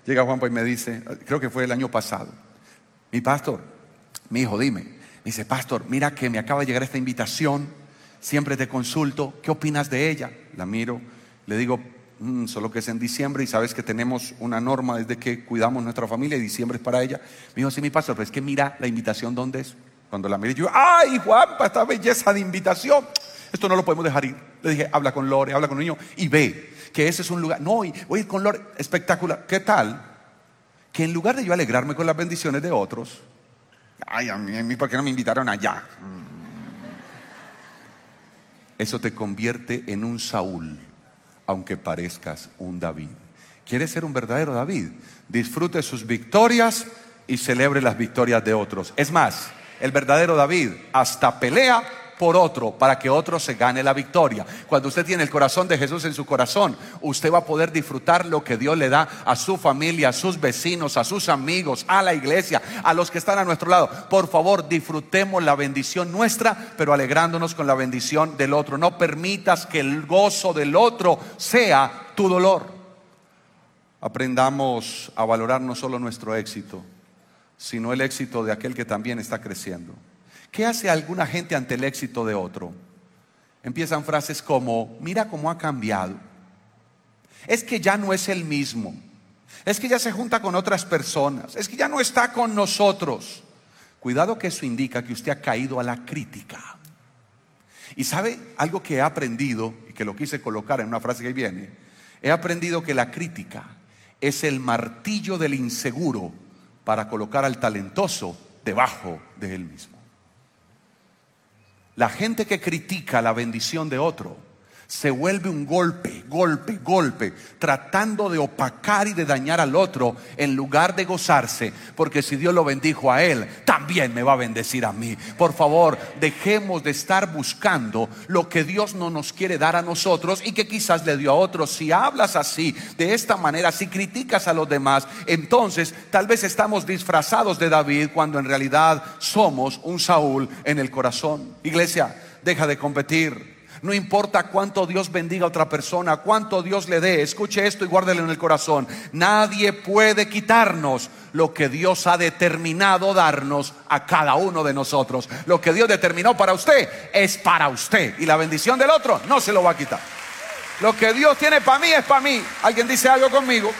Llega Juanpa y me dice, creo que fue el año pasado: mi pastor, mi hijo, dime. Me dice: pastor, mira que me acaba de llegar esta invitación, siempre te consulto, ¿qué opinas de ella? La miro, le digo: solo que es en diciembre y sabes que tenemos una norma desde que cuidamos nuestra familia y diciembre es para ella. Me dijo: sí, mi pastor, pero es que mira la invitación, ¿dónde es? Cuando la miré, yo: ¡ay, Juanpa, esta belleza de invitación! Esto no lo podemos dejar ir. Le dije: habla con Lore, habla con el niño y ve que ese es un lugar. No, voy a ir con Lore, espectacular. ¿Qué tal? Que en lugar de yo alegrarme con las bendiciones de otros, ay, a mí, ¿por qué no me invitaron allá? Eso te convierte en un Saúl, aunque parezcas un David. ¿Quieres ser un verdadero David? Disfrute sus victorias y celebre las victorias de otros. Es más, el verdadero David hasta pelea por otro para que otro se gane la victoria. Cuando usted tiene el corazón de Jesús en su corazón, usted va a poder disfrutar lo que Dios le da a su familia, a sus vecinos, a sus amigos, a la iglesia, a los que están a nuestro lado. Por favor, disfrutemos la bendición nuestra, pero alegrándonos con la bendición del otro. No permitas que el gozo del otro sea tu dolor. Aprendamos a valorar no solo nuestro éxito, sino el éxito de aquel que también está creciendo. ¿Qué hace alguna gente ante el éxito de otro? Empiezan frases como: mira cómo ha cambiado, es que ya no es el mismo, es que ya se junta con otras personas, es que ya no está con nosotros. Cuidado, que eso indica que usted ha caído a la crítica. Y sabe algo que he aprendido, y que lo quise colocar en una frase que ahí viene: he aprendido que la crítica es el martillo del inseguro para colocar al talentoso debajo de él mismo. La gente que critica la bendición de otro se vuelve un golpe, tratando de opacar y de dañar al otro, en lugar de gozarse, porque si Dios lo bendijo a él, también me va a bendecir a mí. Por favor, dejemos de estar buscando lo que Dios no nos quiere dar a nosotros y que quizás le dio a otros. Si hablas así, de esta manera, si criticas a los demás, entonces tal vez estamos disfrazados de David, cuando en realidad somos un Saúl en el corazón. Iglesia, deja de competir. No importa cuánto Dios bendiga a otra persona, cuánto Dios le dé, escuche esto y guárdelo en el corazón: nadie puede quitarnos lo que Dios ha determinado darnos a cada uno de nosotros. Lo que Dios determinó para usted es para usted, y la bendición del otro no se lo va a quitar. Lo que Dios tiene para mí es para mí. ¿Alguien dice algo conmigo?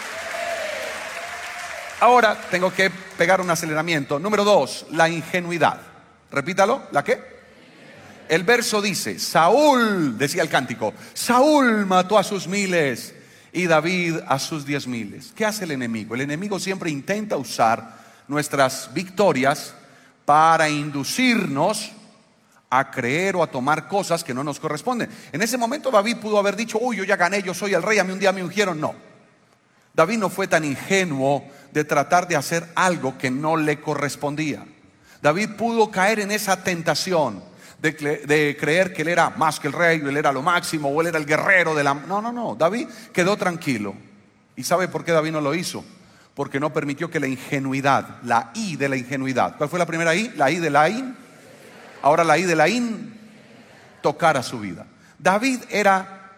Ahora tengo que pegar un aceleramiento. Número 2, la ingenuidad. Repítalo, ¿la qué? El verso dice: Saúl, decía el cántico, Saúl mató a sus 1000 y David a sus 10,000. ¿Qué hace el enemigo? El enemigo siempre intenta usar nuestras victorias para inducirnos a creer o a tomar cosas que no nos corresponden. En ese momento David pudo haber dicho: uy, yo ya gané, yo soy el rey, a mí un día me ungieron. No, David no fue tan ingenuo de tratar de hacer algo que no le correspondía. David pudo caer en esa tentación de creer que él era más que el rey, él era lo máximo, o él era el guerrero de la... No, David quedó tranquilo. ¿Y sabe por qué David no lo hizo? Porque no permitió que la ingenuidad, la I de la ingenuidad, ¿cuál fue la primera I? La I de Laín. Ahora la I de Laín tocara su vida. David era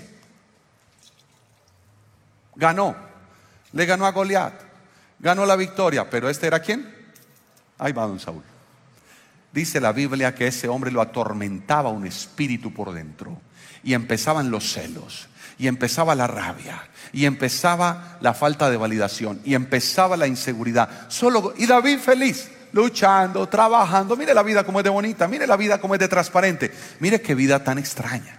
ganó, le ganó a Goliat, ganó la victoria, pero ¿era quién? Ahí va don Saúl. Dice la Biblia que ese hombre lo atormentaba un espíritu por dentro, y empezaban los celos, y empezaba la rabia, y empezaba la falta de validación, y empezaba la inseguridad. Y David feliz, luchando, trabajando. Mire la vida como es de bonita, mire la vida como es de transparente, mire qué vida tan extraña.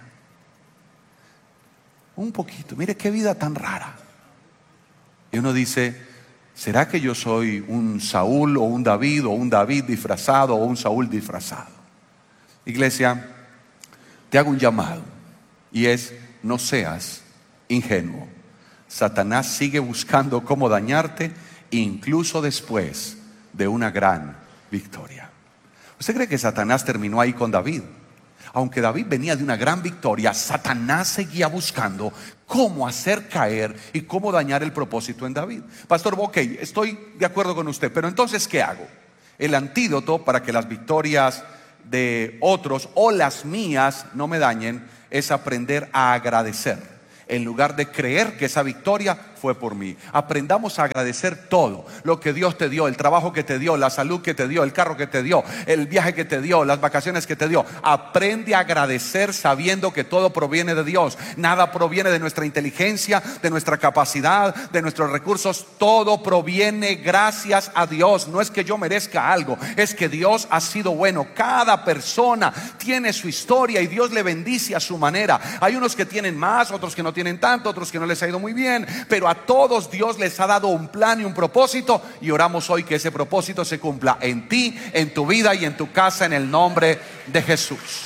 Un poquito, mire qué vida tan rara. Y uno dice: ¿será que yo soy un Saúl o un David disfrazado, o un Saúl disfrazado? Iglesia, te hago un llamado, y es: no seas ingenuo. Satanás sigue buscando cómo dañarte, incluso después de una gran victoria. ¿Usted cree que Satanás terminó ahí con David? Aunque David venía de una gran victoria, Satanás seguía buscando cómo hacer caer y cómo dañar el propósito en David. Pastor, ok, estoy de acuerdo con usted, pero entonces ¿qué hago? El antídoto para que las victorias de otros o las mías no me dañen es aprender a agradecer, en lugar de creer que esa victoria fue por mí. Aprendamos a agradecer todo lo que Dios te dio, el trabajo que te dio, la salud que te dio, el carro que te dio, el viaje que te dio, las vacaciones que te dio. Aprende a agradecer sabiendo que todo proviene de Dios. Nada proviene de nuestra inteligencia, de nuestra capacidad, de nuestros recursos. Todo proviene gracias a Dios. No es que yo merezca algo, es que Dios ha sido bueno. Cada persona tiene su historia y Dios le bendice a su manera. Hay unos que tienen más, otros que no tienen tanto, otros que no les ha ido muy bien, pero a todos Dios les ha dado un plan y un propósito, y oramos hoy que ese propósito se cumpla en ti, en tu vida y en tu casa, en el nombre de Jesús.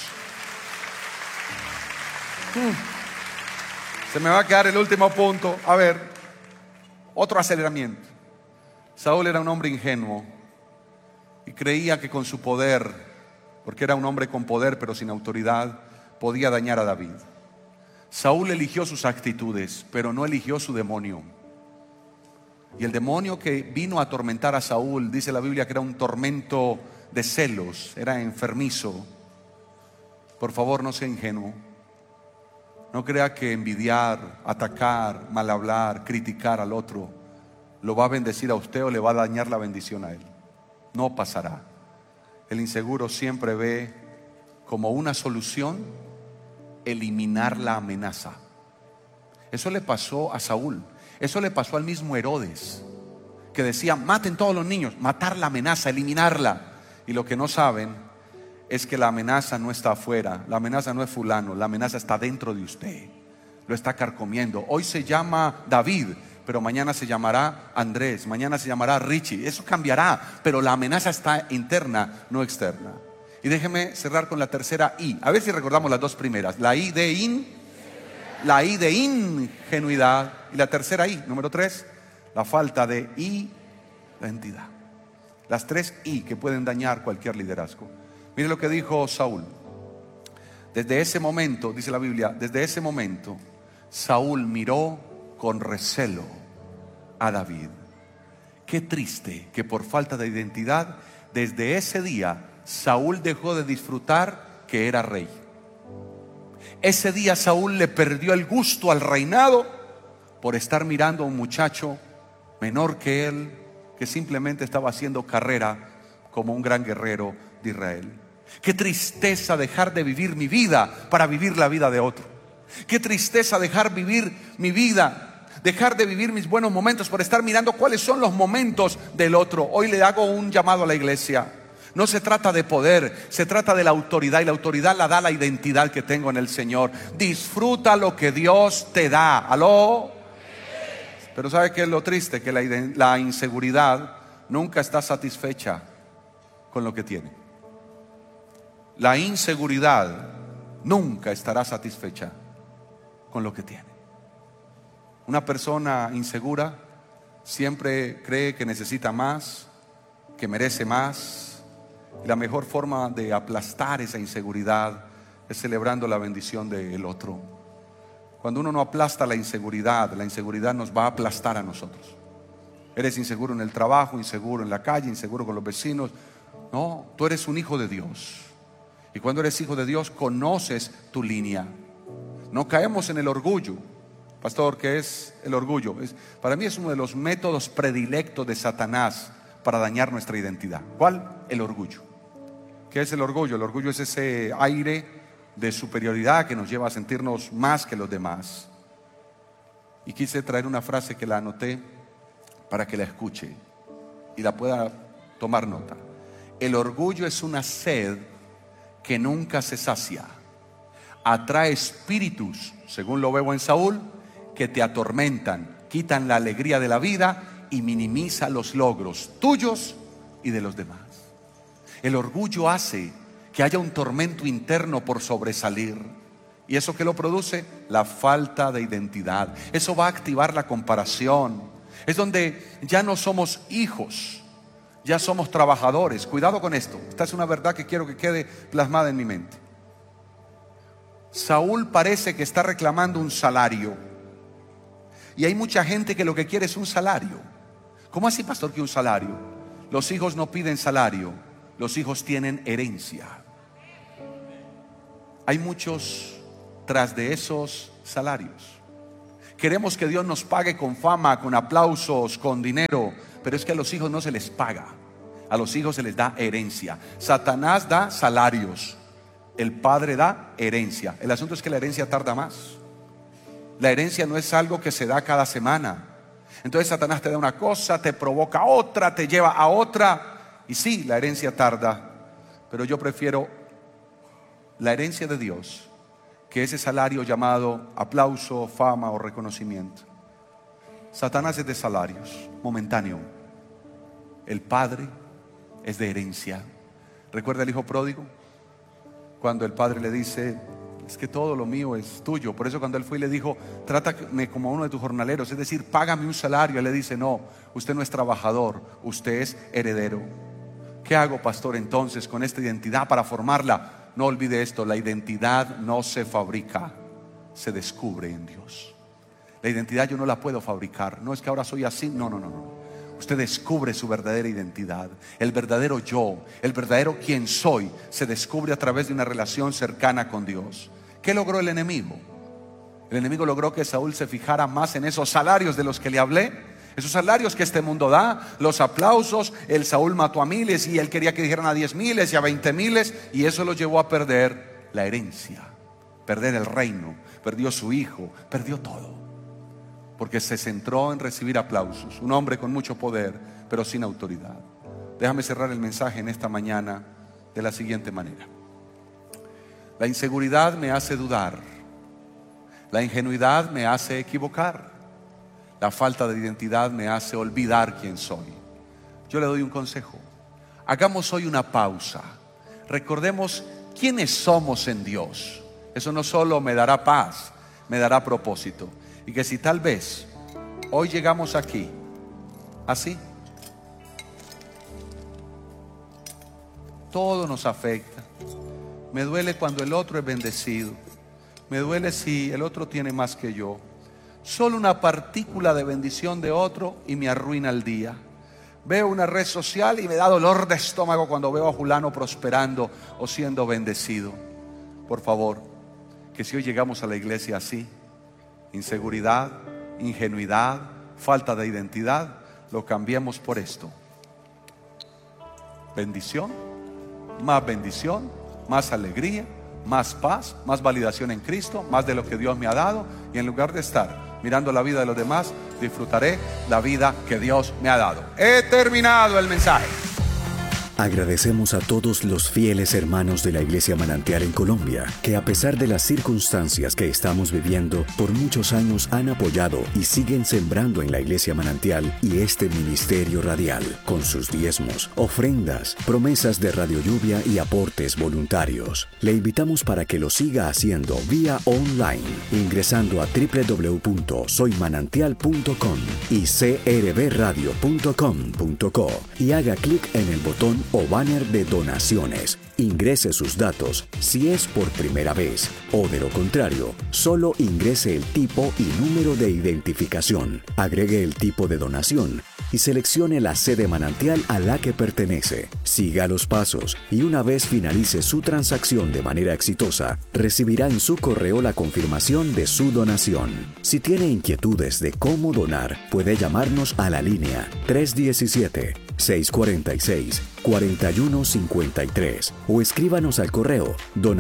Se me va a quedar el último punto. A ver, otro aceleramiento. Saúl era un hombre ingenuo y creía que con su poder, porque era un hombre con poder pero sin autoridad, podía dañar a David. Saúl eligió sus actitudes, pero no eligió su demonio. Y el demonio que vino a atormentar a Saúl, dice la Biblia que era un tormento de celos, era enfermizo. Por favor, no sea ingenuo. No crea que envidiar, atacar, mal hablar, criticar al otro lo va a bendecir a usted o le va a dañar la bendición a él. No pasará. El inseguro siempre ve como una solución eliminar la amenaza. Eso le pasó a Saúl. Eso le pasó al mismo Herodes, que decía: maten todos los niños. Matar la amenaza, eliminarla. Y lo que no saben es que la amenaza no está afuera. La amenaza no es fulano. La amenaza está dentro de usted. Lo está carcomiendo. Hoy se llama David, pero mañana se llamará Andrés, mañana se llamará Richie. Eso cambiará, pero la amenaza está interna, no externa. Y déjeme cerrar con la tercera I. A ver si recordamos las dos primeras. La I de ingenuidad. Y la tercera I, número 3, la falta de identidad. Las 3 I que pueden dañar cualquier liderazgo. Mire lo que dijo Saúl. Desde ese momento, dice la Biblia, desde ese momento Saúl miró con recelo a David. Qué triste que por falta de identidad, desde ese día Saúl dejó de disfrutar que era rey. Ese día Saúl le perdió el gusto al reinado por estar mirando a un muchacho menor que él, que simplemente estaba haciendo carrera como un gran guerrero de Israel. Qué tristeza dejar de vivir mi vida para vivir la vida de otro. Qué tristeza dejar vivir mi vida, dejar de vivir mis buenos momentos por estar mirando cuáles son los momentos del otro. Hoy le hago un llamado a la iglesia. No se trata de poder, se trata de la autoridad, y la autoridad la da la identidad que tengo en el Señor. Disfruta lo que Dios te da. ¿Aló? Pero ¿sabe qué es lo triste? Que la inseguridad nunca está satisfecha con lo que tiene. La inseguridad nunca estará satisfecha con lo que tiene. Una persona insegura siempre cree que necesita más, que merece más. Y la mejor forma de aplastar esa inseguridad es celebrando la bendición del otro. Cuando uno no aplasta la inseguridad nos va a aplastar a nosotros. Eres inseguro en el trabajo, inseguro en la calle, inseguro con los vecinos. No, tú eres un hijo de Dios. Y cuando eres hijo de Dios, conoces tu línea. No caemos en el orgullo. Pastor, ¿qué es el orgullo? Para mí es uno de los métodos predilectos de Satanás para dañar nuestra identidad. ¿Cuál? El orgullo. ¿Qué es el orgullo? El orgullo es ese aire de superioridad que nos lleva a sentirnos más que los demás. Y quise traer una frase que la anoté para que la escuche y la pueda tomar nota. El orgullo es una sed que nunca se sacia. Atrae espíritus, según lo veo en Saúl, que te atormentan, quitan la alegría de la vida y minimiza los logros tuyos y de los demás. El orgullo hace que haya un tormento interno por sobresalir. ¿Y eso qué lo produce? La falta de identidad. Eso va a activar la comparación. Es donde ya no somos hijos, ya somos trabajadores. Cuidado con esto. Esta es una verdad que quiero que quede plasmada en mi mente. Saúl parece que está reclamando un salario. Y hay mucha gente que lo que quiere es un salario. ¿Cómo así, pastor, que un salario? Los hijos no piden salario, los hijos tienen herencia. Hay muchos tras de esos salarios. Queremos que Dios nos pague con fama, con aplausos, con dinero, pero es que a los hijos no se les paga. A los hijos se les da herencia. Satanás da salarios, el Padre da herencia. El asunto es que la herencia tarda más. La herencia no es algo que se da cada semana. Entonces Satanás te da una cosa, te provoca otra, te lleva a otra. Y sí, la herencia tarda, pero yo prefiero la herencia de Dios que ese salario llamado aplauso, fama o reconocimiento. Satanás es de salarios, momentáneo. El Padre es de herencia. ¿Recuerda el hijo pródigo? Cuando el padre le dice: es que todo lo mío es tuyo. Por eso cuando él fue y le dijo: trátame como a uno de tus jornaleros, es decir, págame un salario, él le dice: no, usted no es trabajador, usted es heredero. ¿Qué hago, pastor, entonces con esta identidad para formarla? No olvide esto: la identidad no se fabrica, se descubre en Dios. La identidad yo no la puedo fabricar. No es que ahora soy así, no. Usted descubre su verdadera identidad. El verdadero yo, el verdadero quien soy, se descubre a través de una relación cercana con Dios. ¿Qué logró el enemigo? El enemigo logró que Saúl se fijara más en esos salarios de los que le hablé. Esos salarios que este mundo da, los aplausos. El Saúl mató a miles y él quería que dijeran a 10,000 y a 20,000, y eso lo llevó a perder la herencia, perder el reino, perdió su hijo, perdió todo, porque se centró en recibir aplausos. Un hombre con mucho poder, pero sin autoridad. Déjame cerrar el mensaje en esta mañana de la siguiente manera. La inseguridad me hace dudar. La ingenuidad me hace equivocar. La falta de identidad me hace olvidar quién soy. Yo le doy un consejo. Hagamos hoy una pausa. Recordemos quiénes somos en Dios. Eso no solo me dará paz, me dará propósito. Y que si tal vez hoy llegamos aquí así, todo nos afecta. Me duele cuando el otro es bendecido. Me duele si el otro tiene más que yo. Solo una partícula de bendición de otro y me arruina el día. Veo una red social y me da dolor de estómago cuando veo a fulano prosperando o siendo bendecido. Por favor, que si hoy llegamos a la iglesia así, inseguridad, ingenuidad, falta de identidad, lo cambiemos por esto: bendición, más alegría, más paz, más validación en Cristo, más de lo que Dios me ha dado. Y en lugar de estar mirando la vida de los demás, disfrutaré la vida que Dios me ha dado. He terminado el mensaje. Agradecemos a todos los fieles hermanos de la Iglesia Manantial en Colombia, que a pesar de las circunstancias que estamos viviendo, por muchos años han apoyado y siguen sembrando en la Iglesia Manantial y este ministerio radial, con sus diezmos, ofrendas, promesas de Radio Lluvia y aportes voluntarios. Le invitamos para que lo siga haciendo vía online, ingresando a www.soymanantial.com y crbradio.com.co y haga clic en el botón o banner de donaciones. Ingrese sus datos si es por primera vez, o de lo contrario, solo ingrese el tipo y número de identificación, agregue el tipo de donación y seleccione la sede manantial a la que pertenece. Siga los pasos y una vez finalice su transacción de manera exitosa, recibirá en su correo la confirmación de su donación. Si tiene inquietudes de cómo donar, puede llamarnos a la línea 317-646-4153 o escríbanos al correo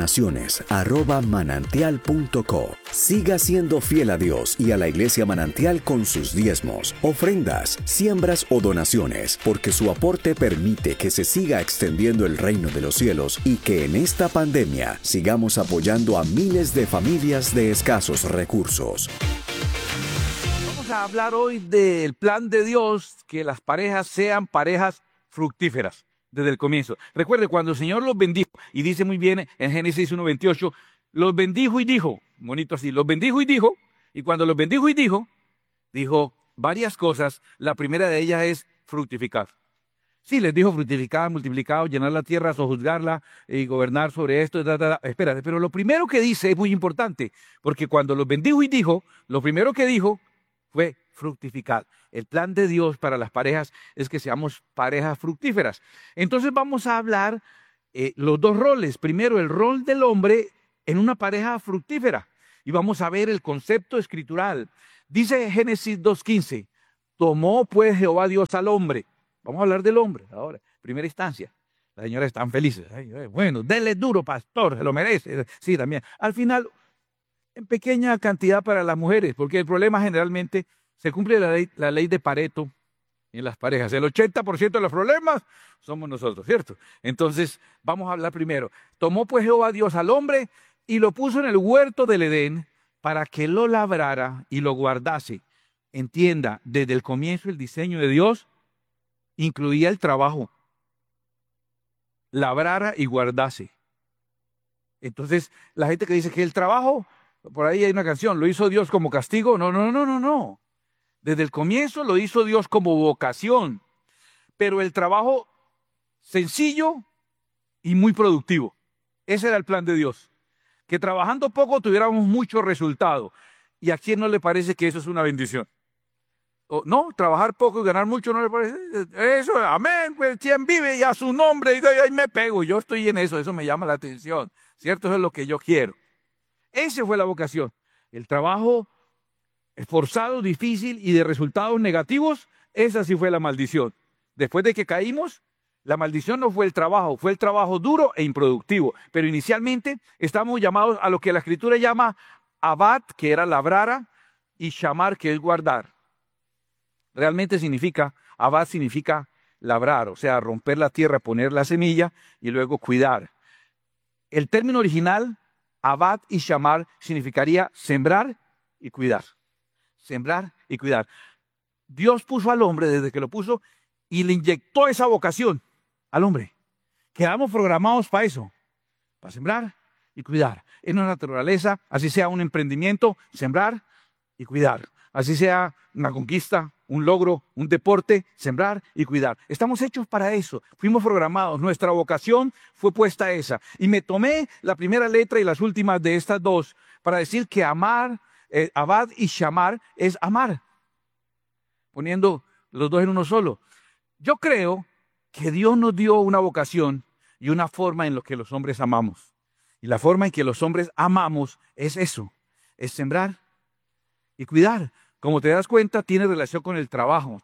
donaciones@manantial.co. Siga siendo fiel a Dios y a la Iglesia Manantial con sus diezmos, ofrendas, siembras o donaciones, porque su aporte permite que se siga extendiendo el reino de los cielos y que en esta pandemia sigamos apoyando a miles de familias de escasos recursos. Vamos a hablar hoy del plan de Dios, que las parejas sean parejas fructíferas desde el comienzo. Recuerde, cuando el Señor los bendijo, y dice muy bien en Génesis 1:28, los bendijo y dijo, bonito así, los bendijo y dijo, y cuando los bendijo y dijo varias cosas. La primera de ellas es fructificar. Sí, les dijo fructificar, multiplicar, llenar la tierra, sojuzgarla y gobernar sobre esto. Espérate, pero lo primero que dice es muy importante, porque cuando los bendijo y dijo, lo primero que dijo fue fructificar. El plan de Dios para las parejas es que seamos parejas fructíferas. Entonces vamos a hablar los dos roles. Primero, el rol del hombre en una pareja fructífera. Y vamos a ver el concepto escritural Dice Génesis 2:15, tomó pues Jehová Dios al hombre. Vamos a hablar del hombre ahora, primera instancia. Las señoras están felices. Ay, bueno, denle duro, pastor, se lo merece. Sí, también. Al final, en pequeña cantidad para las mujeres, porque el problema generalmente se cumple la ley de Pareto en las parejas. El 80% de los problemas somos nosotros, ¿cierto? Entonces, vamos a hablar primero. Tomó pues Jehová Dios al hombre y lo puso en el huerto del Edén para que lo labrara y lo guardase. Entienda, desde el comienzo el diseño de Dios incluía el trabajo. Labrara y guardase. Entonces, la gente que dice que el trabajo, por ahí hay una canción, lo hizo Dios como castigo. No. Desde el comienzo lo hizo Dios como vocación, pero el trabajo sencillo y muy productivo. Ese era el plan de Dios, que trabajando poco tuviéramos mucho resultado. ¿Y a quién no le parece que eso es una bendición? No, trabajar poco y ganar mucho no le parece. Eso, amén, pues quien vive y a su nombre, y ahí me pego. Yo estoy en eso me llama la atención, ¿cierto? Eso es lo que yo quiero. Esa fue la vocación. El trabajo esforzado, difícil y de resultados negativos, esa sí fue la maldición. Después de que caímos, la maldición no fue el trabajo duro e improductivo. Pero inicialmente estamos llamados a lo que la Escritura llama abad, que era labrara, y shamar, que es guardar. Realmente abad significa labrar, o sea, romper la tierra, poner la semilla y luego cuidar. El término original, abad y shamar, significaría sembrar y cuidar. Sembrar y cuidar. Dios puso al hombre desde que lo puso y le inyectó esa vocación al hombre. Quedamos programados para eso, para sembrar y cuidar. En la naturaleza, así sea un emprendimiento, sembrar y cuidar. Así sea una conquista, un logro, un deporte, sembrar y cuidar. Estamos hechos para eso. Fuimos programados. Nuestra vocación fue puesta a esa. Y me tomé la primera letra y las últimas de estas dos para decir que amar, abad y shamar es amar. Poniendo los dos en uno solo. Yo creo que Dios nos dio una vocación y una forma en la que los hombres amamos. Y la forma en que los hombres amamos es eso, es sembrar y cuidar. Como te das cuenta, tiene relación con el trabajo,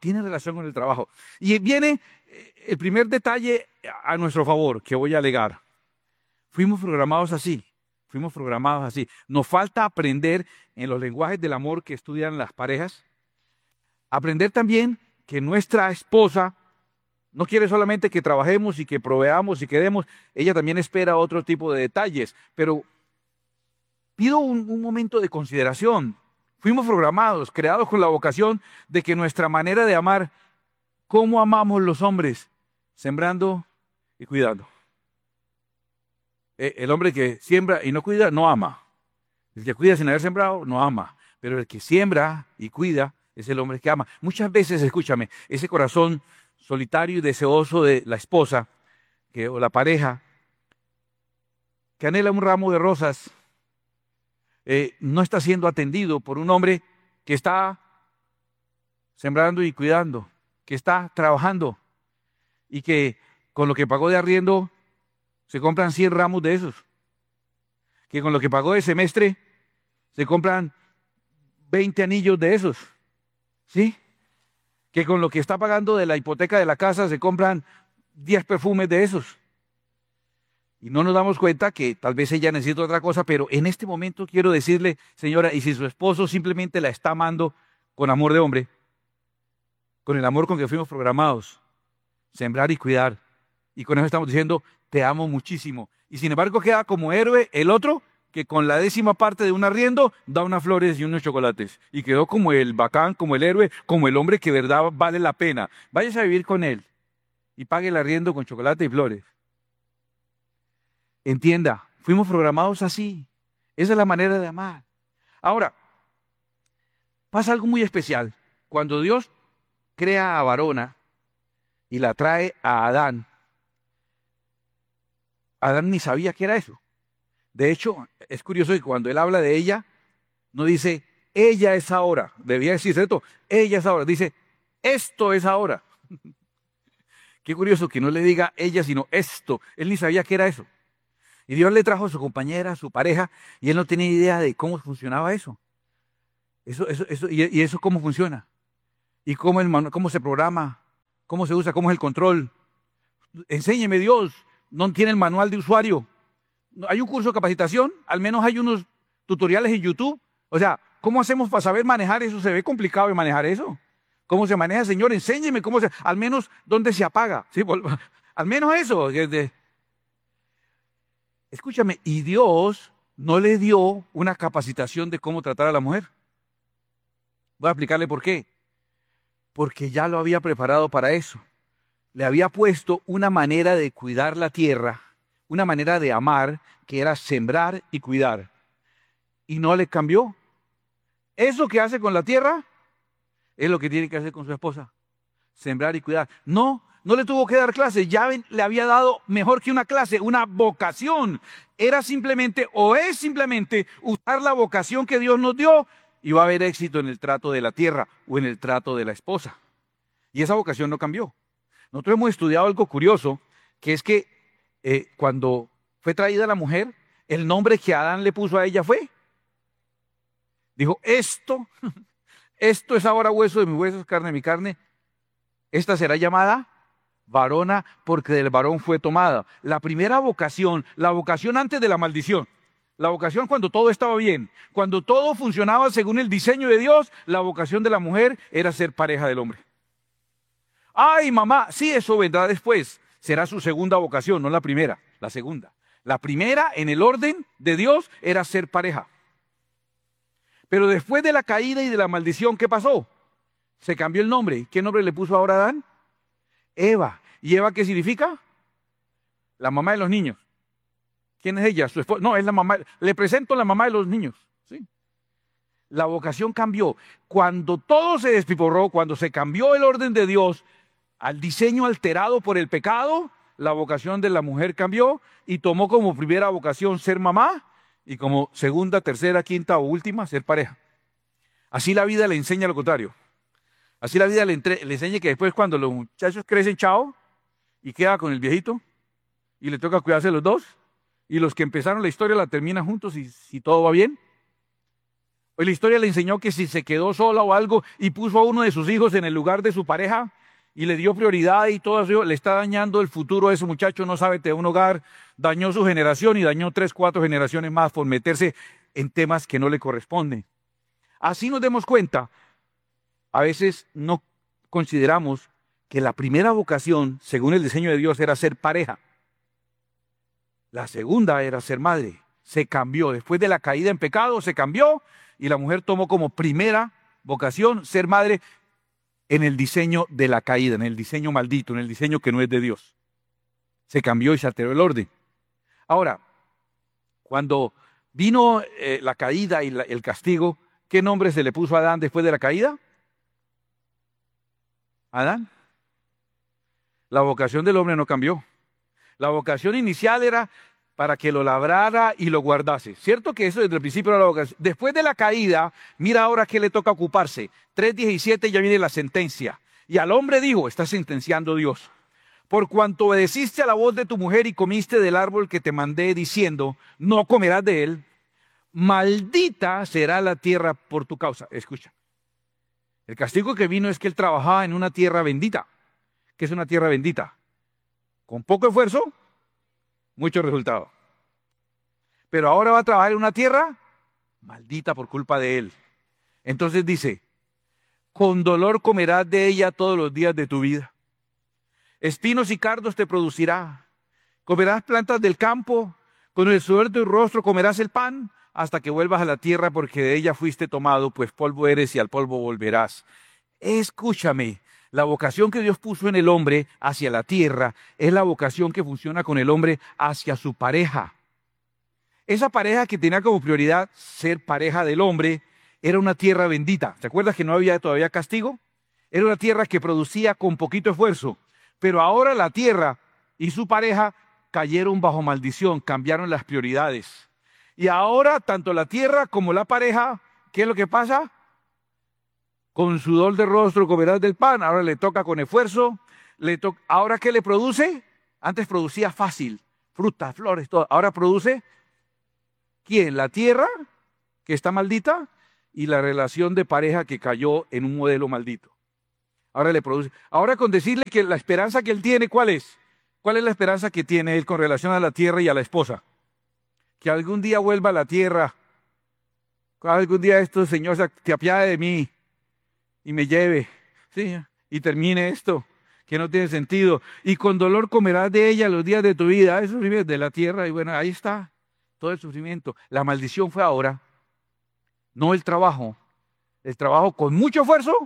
Y viene el primer detalle a nuestro favor que voy a alegar. Fuimos programados así. Nos falta aprender en los lenguajes del amor que estudian las parejas, aprender también que nuestra esposa no quiere solamente que trabajemos y que proveamos y que demos, ella también espera otro tipo de detalles. Pero pido un momento de consideración. Fuimos programados, creados con la vocación de que nuestra manera de amar, ¿cómo amamos los hombres? Sembrando y cuidando. El hombre que siembra y no cuida, no ama. El que cuida sin haber sembrado, no ama. Pero el que siembra y cuida es el hombre que ama. Muchas veces, escúchame, ese corazón solitario y deseoso de la esposa o la pareja que anhela un ramo de rosas, no está siendo atendido por un hombre que está sembrando y cuidando, que está trabajando y que con lo que pagó de arriendo se compran 100 ramos de esos, que con lo que pagó de semestre se compran 20 anillos de esos, ¿sí? Que con lo que está pagando de la hipoteca de la casa se compran 10 perfumes de esos. Y no nos damos cuenta que tal vez ella necesita otra cosa, pero en este momento quiero decirle, señora, y si su esposo simplemente la está amando con amor de hombre, con el amor con que fuimos programados, sembrar y cuidar, y con eso estamos diciendo, te amo muchísimo. Y sin embargo queda como héroe el otro que con la 10ª parte de un arriendo da unas flores y unos chocolates. Y quedó como el bacán, como el héroe, como el hombre que de verdad vale la pena. Váyase a vivir con él y pague el arriendo con chocolate y flores. Entienda, fuimos programados así. Esa es la manera de amar. Ahora, pasa algo muy especial. Cuando Dios crea a varona y la trae a Adán, Adán ni sabía qué era eso. De hecho, es curioso que cuando él habla de ella, no dice, ella es ahora. Debía decir esto, ella es ahora. Dice, esto es ahora. Qué curioso que no le diga ella, sino esto. Él ni sabía qué era eso. Y Dios le trajo a su compañera, a su pareja, y él no tenía idea de cómo funcionaba eso. ¿Y eso cómo funciona? ¿Y cómo se programa? ¿Cómo se usa? ¿Cómo es el control? Enséñeme Dios. No tiene el manual de usuario. ¿Hay un curso de capacitación? Al menos hay unos tutoriales en YouTube. O sea, ¿cómo hacemos para saber manejar eso? Se ve complicado de manejar eso. ¿Cómo se maneja, Señor? Enséñeme al menos dónde se apaga. ¿Sí? Al menos eso. Escúchame, y Dios no le dio una capacitación de cómo tratar a la mujer. Voy a explicarle por qué. Porque ya lo había preparado para eso. Le había puesto una manera de cuidar la tierra, una manera de amar, que era sembrar y cuidar. Y no le cambió. Eso que hace con la tierra es lo que tiene que hacer con su esposa. Sembrar y cuidar. No le tuvo que dar clase. Ya le había dado mejor que una clase, una vocación. Era simplemente, o es simplemente, usar la vocación que Dios nos dio y va a haber éxito en el trato de la tierra o en el trato de la esposa. Y esa vocación no cambió. Nosotros hemos estudiado algo curioso, que es que cuando fue traída la mujer, el nombre que Adán le puso a ella dijo, esto es ahora hueso de mis huesos, carne de mi carne. Esta será llamada varona porque del varón fue tomada. La primera vocación, la vocación antes de la maldición. La vocación cuando todo estaba bien, cuando todo funcionaba según el diseño de Dios, la vocación de la mujer era ser pareja del hombre. Ay, mamá, sí, eso vendrá después. Será su segunda vocación, no la primera, la segunda. La primera, en el orden de Dios, era ser pareja. Pero después de la caída y de la maldición, ¿qué pasó? Se cambió el nombre. ¿Qué nombre le puso ahora a Adán? Eva. ¿Y Eva qué significa? La mamá de los niños. ¿Quién es ella? Su esposa. No, es la mamá. Le presento la mamá de los niños. ¿Sí? La vocación cambió. Cuando todo se despiporró, cuando se cambió el orden de Dios al diseño alterado por el pecado, la vocación de la mujer cambió y tomó como primera vocación ser mamá y como segunda, tercera, quinta o última ser pareja. Así la vida le enseña lo contrario. Así la vida le enseña que después cuando los muchachos crecen, chao, y queda con el viejito y le toca cuidarse los dos y los que empezaron la historia la terminan juntos y si todo va bien. Hoy la historia le enseñó que si se quedó sola o algo y puso a uno de sus hijos en el lugar de su pareja y le dio prioridad y todo eso, le está dañando el futuro a ese muchacho, no sabe de un hogar, dañó su generación y dañó 3, 4 generaciones más por meterse en temas que no le corresponden. Así nos demos cuenta, a veces no consideramos que la primera vocación, según el diseño de Dios, era ser pareja. La segunda era ser madre. Se cambió. Después de la caída en pecado, se cambió y la mujer tomó como primera vocación ser madre en el diseño de la caída, en el diseño maldito, en el diseño que no es de Dios. Se cambió y se alteró el orden. Ahora, cuando vino la caída y el castigo, ¿qué nombre se le puso a Adán después de la caída? Adán. La vocación del hombre no cambió. La vocación inicial era para que lo labrara y lo guardase. ¿Cierto que eso desde el principio era la vocación? Después de la caída, mira ahora qué le toca ocuparse. 3:17 ya viene la sentencia. Y al hombre dijo, está sentenciando Dios, por cuanto obedeciste a la voz de tu mujer y comiste del árbol que te mandé diciendo, no comerás de él, maldita será la tierra por tu causa. Escucha, el castigo que vino es que él trabajaba en una tierra bendita. ¿Qué es una tierra bendita? Con poco esfuerzo, mucho resultado. Pero ahora va a trabajar en una tierra maldita por culpa de él. Entonces dice, con dolor comerás de ella todos los días de tu vida. Espinos y cardos te producirá. Comerás plantas del campo, con el sudor de tu rostro comerás el pan, hasta que vuelvas a la tierra, porque de ella fuiste tomado, pues polvo eres y al polvo volverás. Escúchame. La vocación que Dios puso en el hombre hacia la tierra es la vocación que funciona con el hombre hacia su pareja. Esa pareja que tenía como prioridad ser pareja del hombre era una tierra bendita. ¿Te acuerdas que no había todavía castigo? Era una tierra que producía con poquito esfuerzo. Pero ahora la tierra y su pareja cayeron bajo maldición, cambiaron las prioridades. Y ahora tanto la tierra como la pareja, ¿qué es lo que pasa? Con sudor de rostro comerás del pan, ahora le toca con esfuerzo. ¿Ahora qué le produce? Antes producía fácil, frutas, flores, todo. Ahora produce, ¿quién? ¿La tierra que está maldita? y la relación de pareja que cayó en un modelo maldito. Ahora le produce. Ahora con decirle que la esperanza que él tiene, ¿cuál es? ¿Cuál es la esperanza que tiene él con relación a la tierra y a la esposa? Que algún día vuelva a la tierra. Algún día esto, Señor, se apiade de mí y me lleve. Sí, y termine esto, que no tiene sentido. Y con dolor comerás de ella los días de tu vida. Eso vive de la tierra. Y bueno, ahí está todo el sufrimiento. La maldición fue ahora, no el trabajo. El trabajo con mucho esfuerzo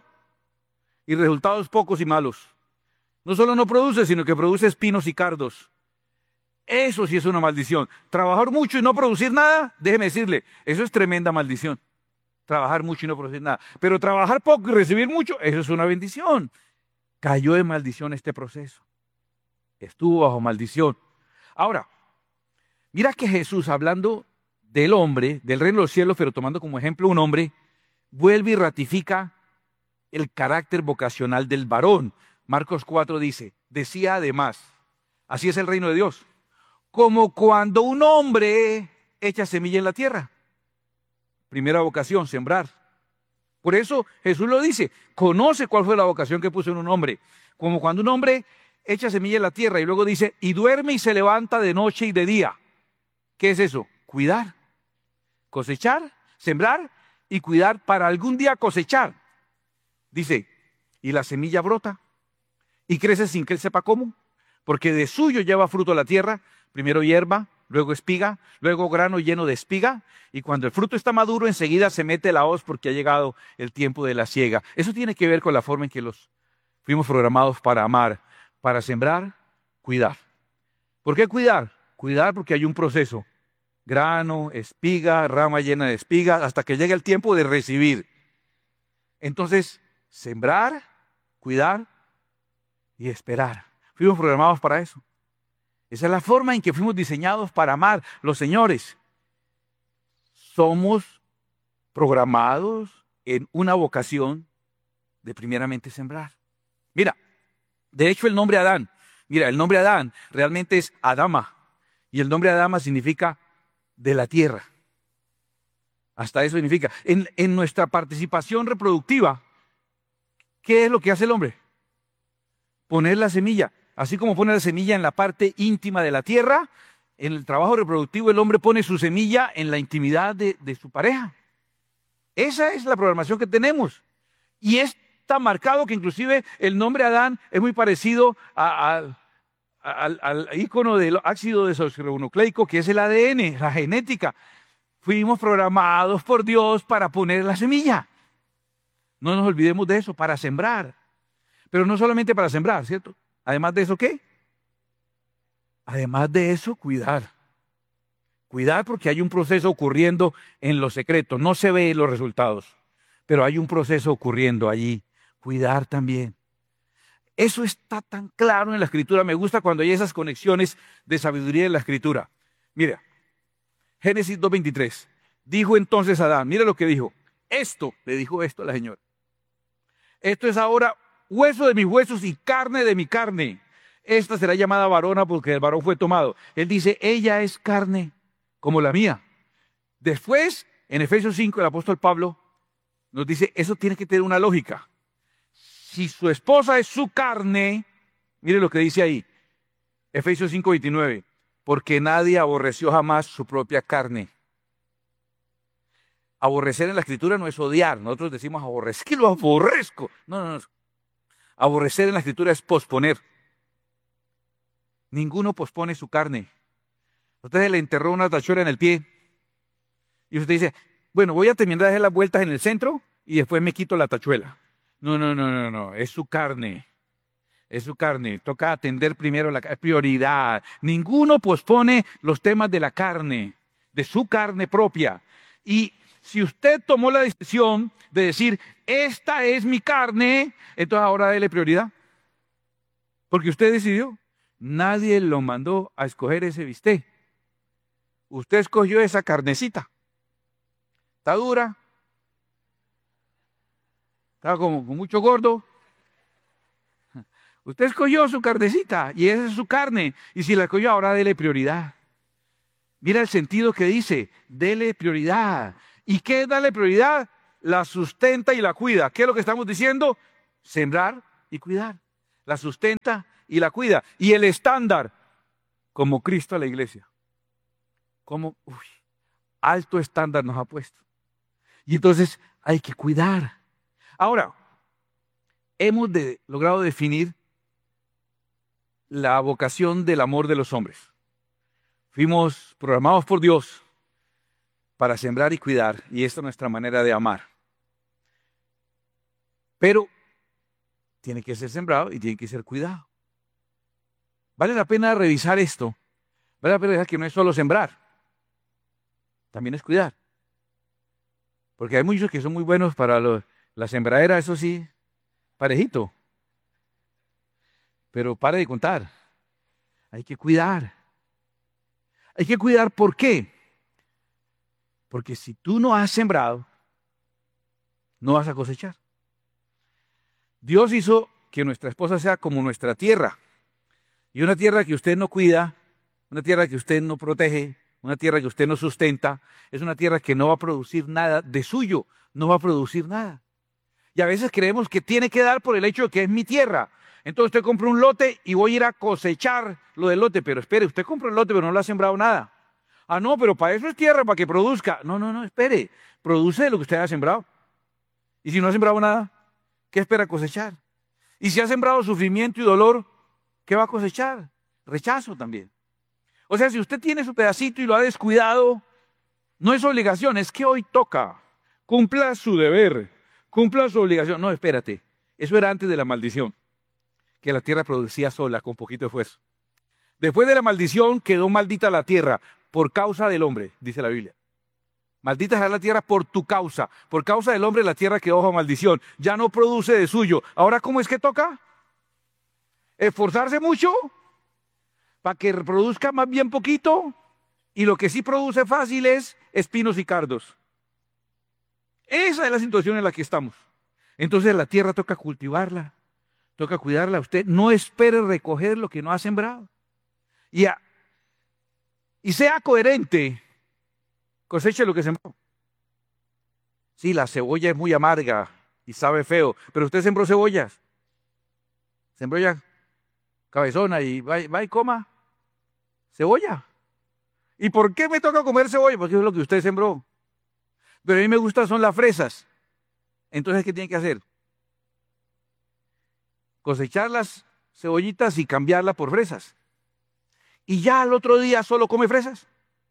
y resultados pocos y malos. No solo no produce, sino que produce espinos y cardos. Eso sí es una maldición. Trabajar mucho y no producir nada, déjeme decirle, eso es tremenda maldición. Trabajar mucho y no producir nada. Pero trabajar poco y recibir mucho, eso es una bendición. Cayó en maldición este proceso. Estuvo bajo maldición. Ahora, mira que Jesús, hablando del hombre, del reino de los cielos, pero tomando como ejemplo un hombre, vuelve y ratifica el carácter vocacional del varón. Marcos 4 dice, decía además, así es el reino de Dios, como cuando un hombre echa semilla en la tierra. Primera vocación, sembrar. Por eso Jesús lo dice, conoce cuál fue la vocación que puso en un hombre. Como cuando un hombre echa semilla en la tierra y luego dice, y duerme y se levanta de noche y de día. ¿Qué es eso? Cuidar, cosechar, sembrar y cuidar para algún día cosechar. Dice, y la semilla brota y crece sin que él sepa cómo, porque de suyo lleva fruto la tierra, primero hierba, luego espiga, luego grano lleno de espiga, y cuando el fruto está maduro enseguida se mete la hoz porque ha llegado el tiempo de la siega. Eso tiene que ver con la forma en que los fuimos programados para amar, para sembrar, cuidar. ¿Por qué cuidar? Cuidar porque hay un proceso. Grano, espiga, rama llena de espigas, hasta que llegue el tiempo de recibir. Entonces, sembrar, cuidar y esperar. Fuimos programados para eso. Esa es la forma en que fuimos diseñados para amar. Los señores, somos programados en una vocación de primeramente sembrar. Mira, de hecho el nombre Adán, mira, el nombre Adán realmente es Adama. Y el nombre Adama significa de la tierra. Hasta eso significa. En nuestra participación reproductiva, ¿qué es lo que hace el hombre? Poner la semilla. Así como pone la semilla en la parte íntima de la tierra, en el trabajo reproductivo el hombre pone su semilla en la intimidad de su pareja. Esa es la programación que tenemos. Y está marcado que inclusive el nombre Adán es muy parecido al ícono del ácido desoxirribonucleico, que es el ADN, la genética. Fuimos programados por Dios para poner la semilla. No nos olvidemos de eso, para sembrar. Pero no solamente para sembrar, ¿cierto? Además de eso, ¿qué? Además de eso, cuidar. Cuidar porque hay un proceso ocurriendo en lo secreto. No se ven los resultados, pero hay un proceso ocurriendo allí. Cuidar también. Eso está tan claro en la Escritura. Me gusta cuando hay esas conexiones de sabiduría en la Escritura. Mira, Génesis 2:23. Dijo entonces Adán, mira lo que dijo. Esto, le dijo esto a la señora. Esto es ahora hueso de mis huesos y carne de mi carne. Esta será llamada varona porque el varón fue tomado. Él dice, ella es carne como la mía. Después, en Efesios 5, el apóstol Pablo nos dice, eso tiene que tener una lógica. Si su esposa es su carne, mire lo que dice ahí, Efesios 5:29, porque nadie aborreció jamás su propia carne. Aborrecer en la Escritura no es odiar. Nosotros decimos aborrecer, que lo aborrezco. No. Aborrecer en la Escritura es posponer. Ninguno pospone su carne. Usted le enterró una tachuela en el pie y usted dice, bueno, voy a terminar de hacer las vueltas en el centro y después me quito la tachuela. No, es su carne. Es su carne. Toca atender primero la prioridad. Ninguno pospone los temas de la carne, de su carne propia. Y si usted tomó la decisión de decir, esta es mi carne, entonces ahora déle prioridad. Porque usted decidió. Nadie lo mandó a escoger ese bistec. Usted escogió esa carnecita. Está dura. Está como con mucho gordo. Usted escogió su carnecita y esa es su carne. Y si la escogió, ahora dele prioridad. Mira el sentido que dice, dele prioridad. ¿Y qué es darle prioridad? la sustenta y la cuida. ¿Qué es lo que estamos diciendo? Sembrar y cuidar. La sustenta y la cuida. Y el estándar, como Cristo a la iglesia. Como alto estándar nos ha puesto. Y entonces hay que cuidar. Ahora, hemos logrado definir la vocación del amor de los hombres. Fuimos programados por Dios para sembrar y cuidar, y esta es nuestra manera de amar. Pero tiene que ser sembrado y tiene que ser cuidado. Vale la pena revisar esto. Vale la pena revisar que no es solo sembrar, también es cuidar. Porque hay muchos que son muy buenos para la sembradera, eso sí, parejito. Pero pare de contar. Hay que cuidar. Hay que cuidar, ¿por qué? Porque si tú no has sembrado, no vas a cosechar. Dios hizo que nuestra esposa sea como nuestra tierra. Y una tierra que usted no cuida, una tierra que usted no protege, una tierra que usted no sustenta, es una tierra que no va a producir nada de suyo, no va a producir nada. Y a veces creemos que tiene que dar por el hecho de que es mi tierra. Entonces usted compra un lote y voy a ir a cosechar lo del lote. Pero espere, usted compra el lote pero no le ha sembrado nada. Ah, no, pero para eso es tierra, para que produzca. No, espere. Produce de lo que usted ha sembrado. Y si no ha sembrado nada, ¿qué espera cosechar? Y si ha sembrado sufrimiento y dolor, ¿qué va a cosechar? Rechazo también. O sea, si usted tiene su pedacito y lo ha descuidado, no es obligación, es que hoy toca. Cumpla su deber, cumpla su obligación. No, espérate, eso era antes de la maldición, que la tierra producía sola, con poquito esfuerzo. Después de la maldición quedó maldita la tierra por causa del hombre, dice la Biblia. Maldita será la tierra por tu causa. Por causa del hombre la tierra quedó bajo maldición. Ya no produce de suyo. Ahora, ¿cómo es que toca? Esforzarse mucho para que produzca más bien poquito. Y lo que sí produce fácil es espinos y cardos. Esa es la situación en la que estamos. Entonces la tierra toca cultivarla. Toca cuidarla. Usted no espere recoger lo que no ha sembrado. Y sea coherente. Coseche lo que sembró. Sí, la cebolla es muy amarga y sabe feo, pero usted sembró cebollas. Sembró ya cabezona y va y coma cebolla. ¿Y por qué me toca comer cebolla? Porque eso es lo que usted sembró. Pero a mí me gustan son las fresas. Entonces, ¿qué tiene que hacer? Cosechar las cebollitas y cambiarlas por fresas. Y ya al otro día solo come fresas.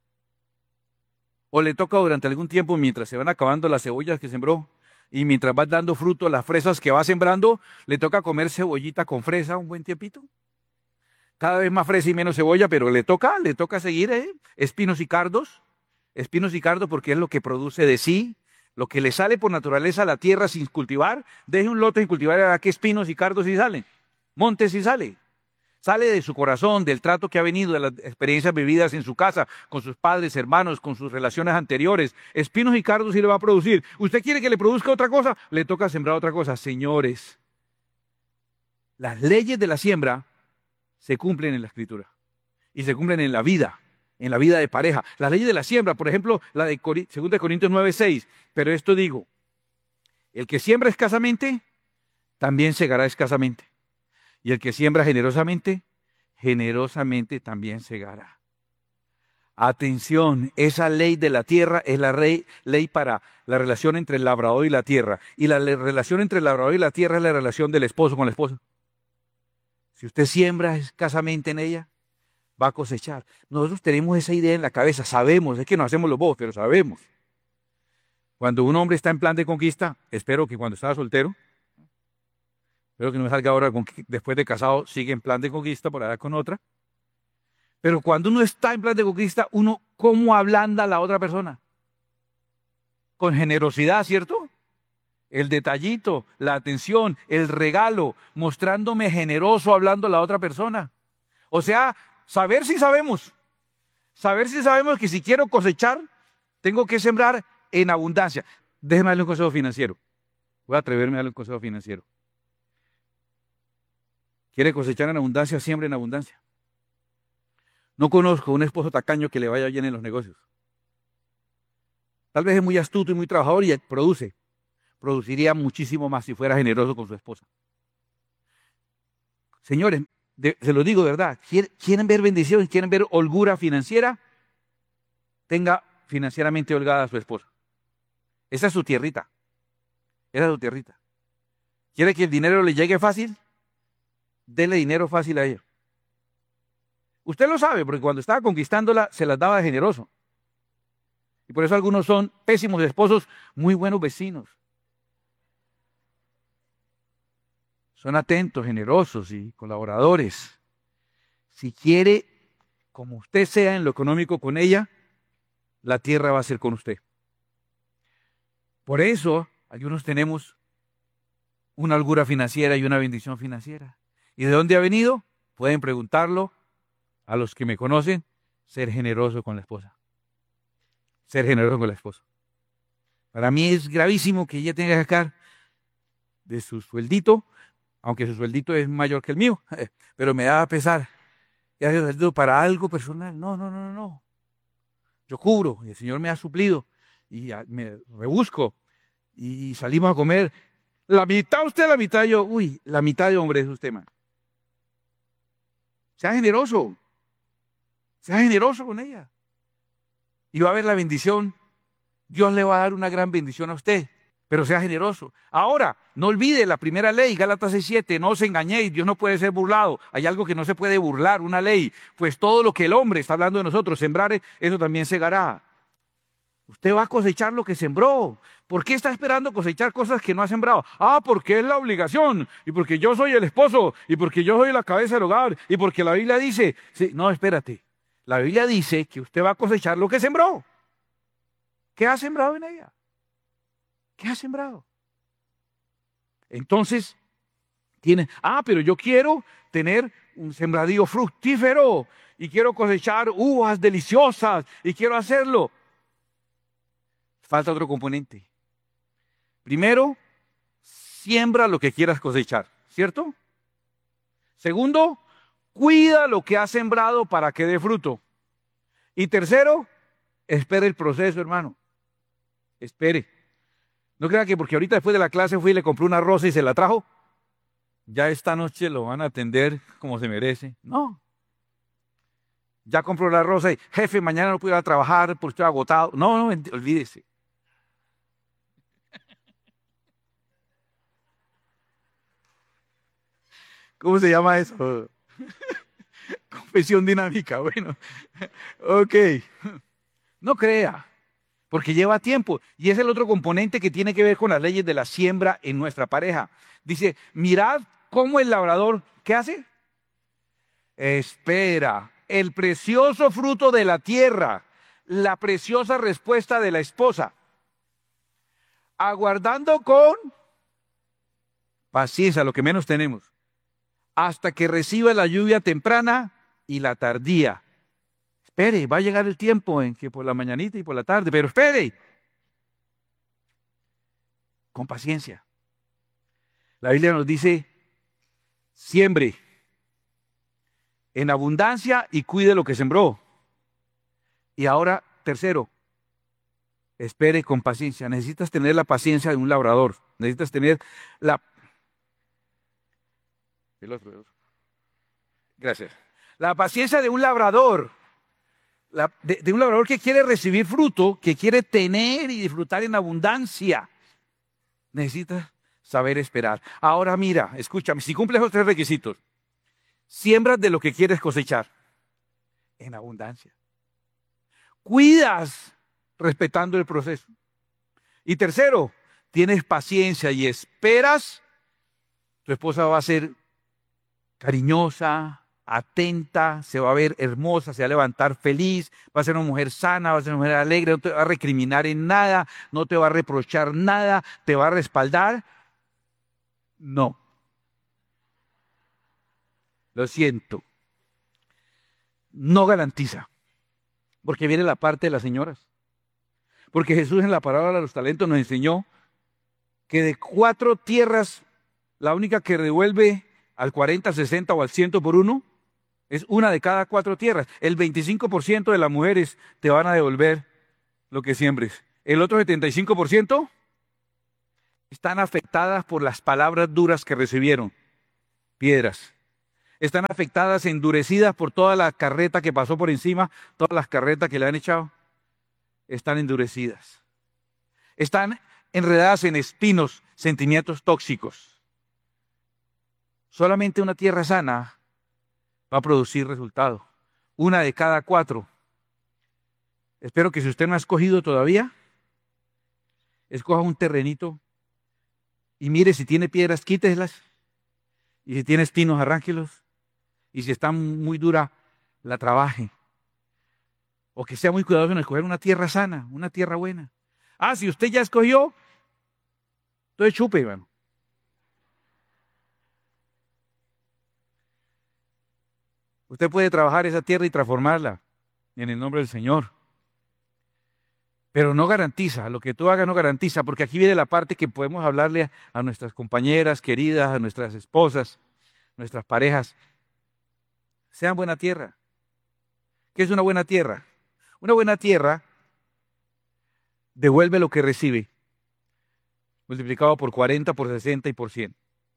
O le toca durante algún tiempo, mientras se van acabando las cebollas que sembró, y mientras van dando fruto las fresas que va sembrando, le toca comer cebollita con fresa un buen tiempito. Cada vez más fresa y menos cebolla, pero le toca seguir, espinos y cardos porque es lo que produce de sí, lo que le sale por naturaleza a la tierra sin cultivar. Deje un lote sin cultivar, ¿a qué espinos y cardos sí salen? Montes sí sale. Sale de su corazón, del trato que ha venido, de las experiencias vividas en su casa, con sus padres, hermanos, con sus relaciones anteriores. Espinos y cardos sí le va a producir. ¿Usted quiere que le produzca otra cosa? Le toca sembrar otra cosa. Señores, las leyes de la siembra se cumplen en la Escritura y se cumplen en la vida de pareja. Las leyes de la siembra, por ejemplo, la de 2 Corintios 9:6. Pero esto digo, el que siembra escasamente, también segará escasamente. Y el que siembra generosamente, generosamente también segará. Atención, esa ley de la tierra es la ley para la relación entre el labrador y la tierra. Y la relación entre el labrador y la tierra es la relación del esposo con la esposa. Si usted siembra escasamente en ella, va a cosechar. Nosotros tenemos esa idea en la cabeza, sabemos, es que nos hacemos los bobos, pero sabemos. Cuando un hombre está en plan de conquista, espero que cuando estaba soltero, espero que no me salga ahora después de casado, sigue en plan de conquista por allá con otra. Pero cuando uno está en plan de conquista, uno, ¿cómo ablanda a la otra persona? Con generosidad, ¿cierto? El detallito, la atención, el regalo, mostrándome generoso hablando a la otra persona. O sea, saber si sabemos que si quiero cosechar, tengo que sembrar en abundancia. Déjeme darle un consejo financiero. Voy a atreverme a darle un consejo financiero. ¿Quiere cosechar en abundancia? Siembre en abundancia. No conozco un esposo tacaño que le vaya bien en los negocios. Tal vez es muy astuto y muy trabajador y produce. produciría muchísimo más si fuera generoso con su esposa. Señores, se lo digo de verdad, ¿quieren ver bendición? ¿Quieren ver holgura financiera? Tenga financieramente holgada a su esposa. Esa es su tierrita. Esa es su tierrita. ¿Quiere que el dinero le llegue fácil? Dele dinero fácil a ella. Usted lo sabe, porque cuando estaba conquistándola se las daba de generoso. Y por eso algunos son pésimos esposos, muy buenos vecinos. Son atentos, generosos y colaboradores. Si quiere, como usted sea en lo económico con ella, la tierra va a ser con usted. Por eso, algunos tenemos una holgura financiera y una bendición financiera. ¿Y de dónde ha venido? Pueden preguntarlo a los que me conocen. Ser generoso con la esposa. Ser generoso con la esposa. Para mí es gravísimo que ella tenga que sacar de su sueldito, aunque su sueldito es mayor que el mío, pero me da pesar. Ya se sueldo para algo personal. No. Yo cubro y el Señor me ha suplido y me rebusco y salimos a comer. La mitad usted, la mitad yo. Uy, la mitad de hombre es usted, man. Sea generoso. Sea generoso con ella. Y va a ver la bendición. Dios le va a dar una gran bendición a usted. Pero sea generoso. Ahora, no olvide la primera ley, Gálatas 6:7, no os engañéis, Dios no puede ser burlado. Hay algo que no se puede burlar, una ley. Pues todo lo que el hombre, está hablando de nosotros, sembrare, eso también segará. Usted va a cosechar lo que sembró. ¿Por qué está esperando cosechar cosas que no ha sembrado? Porque es la obligación, y porque yo soy el esposo, y porque yo soy la cabeza del hogar, y porque la Biblia dice, sí, no, espérate. La Biblia dice que usted va a cosechar lo que sembró. ¿Qué ha sembrado en ella? ¿Qué ha sembrado? Entonces, pero yo quiero tener un sembradío fructífero y quiero cosechar uvas deliciosas y quiero hacerlo. Falta otro componente. Primero, siembra lo que quieras cosechar, ¿cierto? Segundo, cuida lo que has sembrado para que dé fruto. Y tercero, espere el proceso, hermano. Espere. No crea que porque ahorita después de la clase fui y le compré una rosa y se la trajo, ya esta noche lo van a atender como se merece. No. Ya compró la rosa y, jefe, mañana no puedo ir a trabajar porque estoy agotado. No, olvídese. ¿Cómo se llama eso? Confesión dinámica, bueno. Ok. No crea. Porque lleva tiempo. Y es el otro componente que tiene que ver con las leyes de la siembra en nuestra pareja. Dice, mirad cómo el labrador, ¿qué hace? Espera el precioso fruto de la tierra, la preciosa respuesta de la esposa, aguardando con paciencia, lo que menos tenemos, hasta que reciba la lluvia temprana y la tardía. Espere, va a llegar el tiempo en que por la mañanita y por la tarde, pero espere. Con paciencia. La Biblia nos dice, siembre en abundancia y cuide lo que sembró. Y ahora, tercero, espere con paciencia. Necesitas tener la paciencia de un labrador. Necesitas tener Gracias. La paciencia de un labrador. De un labrador que quiere recibir fruto, que quiere tener y disfrutar en abundancia. Necesitas saber esperar. Ahora mira, escúchame, si cumples los 3 requisitos, siembras de lo que quieres cosechar en abundancia. Cuidas respetando el proceso. Y tercero, tienes paciencia y esperas, tu esposa va a ser cariñosa, atenta, se va a ver hermosa, se va a levantar feliz, va a ser una mujer sana, va a ser una mujer alegre, no te va a recriminar en nada, no te va a reprochar nada, te va a respaldar. No. Lo siento. No garantiza. Porque viene la parte de las señoras. Porque Jesús en la parábola de los talentos nos enseñó que de 4 tierras, la única que devuelve al 40, 60 o al 100 por uno, es una de cada 4 tierras. El 25% de las mujeres te van a devolver lo que siembres. El otro 75%, están afectadas por las palabras duras que recibieron, piedras. Están afectadas, endurecidas por toda la carreta que pasó por encima, todas las carretas que le han echado, están endurecidas. Están enredadas en espinos, sentimientos tóxicos. Solamente una tierra sana va a producir resultado. 1 de cada 4. Espero que si usted no ha escogido todavía, escoja un terrenito y mire si tiene piedras, quíteselas. Y si tiene espinos, arránquelos. Y si está muy dura, la trabaje. O que sea muy cuidadoso en escoger una tierra sana, una tierra buena. Si usted ya escogió, entonces chupe, hermano. Usted puede trabajar esa tierra y transformarla en el nombre del Señor. Pero no garantiza, lo que tú hagas no garantiza, porque aquí viene la parte que podemos hablarle a nuestras compañeras queridas, a nuestras esposas, nuestras parejas. Sean buena tierra. ¿Qué es una buena tierra? Una buena tierra devuelve lo que recibe, multiplicado por 40, por 60 y por 100.